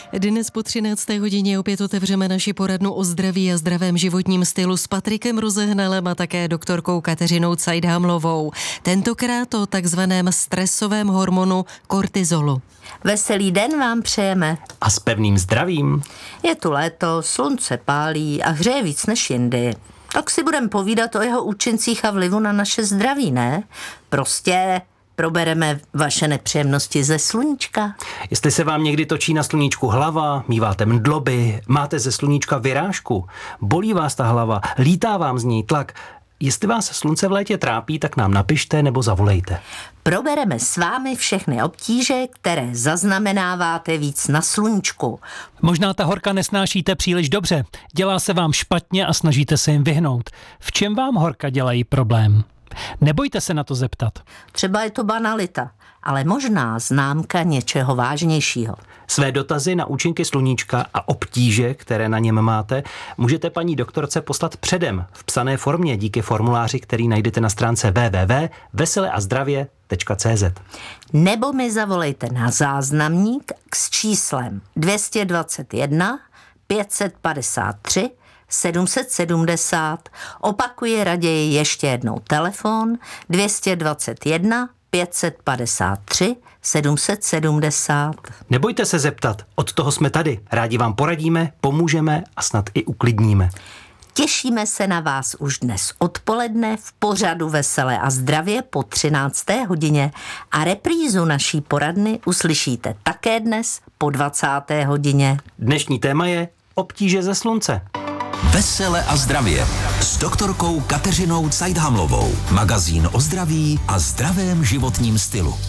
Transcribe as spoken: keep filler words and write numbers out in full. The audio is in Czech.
Dnes po třinácté hodině opět otevřeme naši poradnu o zdraví a zdravém životním stylu s Patrikem Rozehnalem a také doktorkou Kateřinou Cajdhamlovou. Tentokrát o takzvaném stresovém hormonu kortizolu. Veselý den vám přejeme. A s pevným zdravím. Je tu léto, slunce pálí a hřeje víc než jindy. Tak si budeme povídat o jeho účincích a vlivu na naše zdraví, ne? Prostě probereme vaše nepříjemnosti ze sluníčka. Jestli se vám někdy točí na sluníčku hlava, míváte mdloby, máte ze sluníčka vyrážku, bolí vás ta hlava, lítá vám z ní tlak, jestli vás slunce v létě trápí, tak nám napište nebo zavolejte. Probereme s vámi všechny obtíže, které zaznamenáváte víc na sluníčku. Možná ta horka nesnášíte příliš dobře, dělá se vám špatně a snažíte se jim vyhnout. V čem vám horka dělají problém? Nebojte se na to zeptat. Třeba je to banalita, ale možná známka něčeho vážnějšího. Své dotazy na účinky sluníčka a obtíže, které na něm máte, můžete paní doktorce poslat předem v psané formě díky formuláři, který najdete na stránce w w w tečka vesele a zdravě tečka c z. Nebo mi zavolejte na záznamník s číslem dvě stě dvacet jedna pět set padesát tři sedm set sedmdesát. Opakuji raději ještě jednou telefon dvě stě dvacet jedna pět set padesát tři sedm set sedmdesát. Nebojte se zeptat, od toho jsme tady. Rádi vám poradíme, pomůžeme a snad i uklidníme. Těšíme se na vás už dnes odpoledne v pořadu Veselé a zdravě po třinácté hodině a reprízu naší poradny uslyšíte také dnes po dvacáté hodině. Dnešní téma je obtíže ze slunce. Vesele a zdravě s doktorkou Kateřinou Cajdhamlovou. Magazín o zdraví a zdravém životním stylu.